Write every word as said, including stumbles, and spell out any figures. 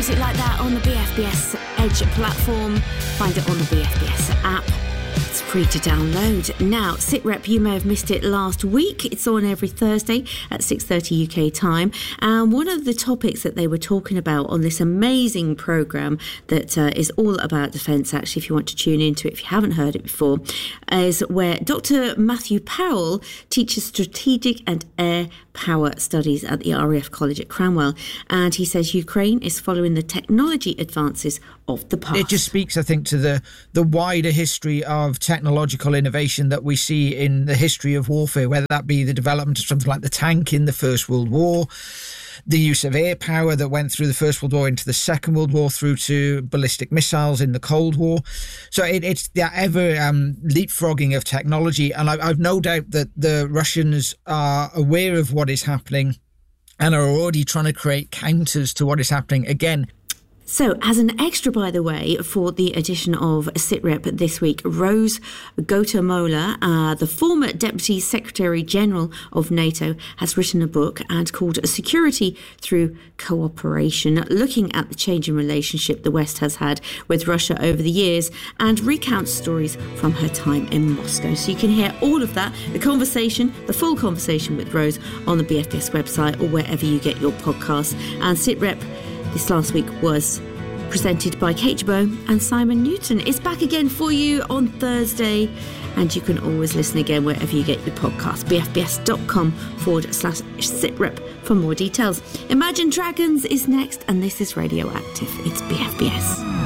music like that on the B F B S Edge platform. Find it on the B F B S app. It's free to download. Now, SITREP, you may have missed it last week. It's on every Thursday at six thirty U K time. And one of the topics that they were talking about on this amazing programme that uh, is all about defence, actually, if you want to tune into it, if you haven't heard it before, is where Doctor Matthew Powell teaches strategic and air power studies at the R A F College at Cranwell. And he says Ukraine is following the technology advances of the past. It just speaks, I think, to the, the wider history of technological innovation that we see in the history of warfare, whether that be the development of something like the tank in the First World War, the use of air power that went through the First World War into the Second World War, through to ballistic missiles in the Cold War. So it, it's the ever um, leapfrogging of technology. And I, I've no doubt that the Russians are aware of what is happening and are already trying to create counters to what is happening again. So, as an extra, by the way, for the edition of SITREP this week, Rose Gotamola, uh, the former Deputy Secretary-General of NATO, has written a book and called Security Through Cooperation, looking at the changing relationship the West has had with Russia over the years, and recounts stories from her time in Moscow. So you can hear all of that, the conversation, the full conversation with Rose on the B F B S website or wherever you get your podcasts. And SITREP this last week was presented by Kate Jabot and Simon Newton. It's back again for you on Thursday, and you can always listen again wherever you get your podcast. bfbs.com forward slash SITREP for more details. Imagine Dragons is next, and this is Radioactive. It's B F B S.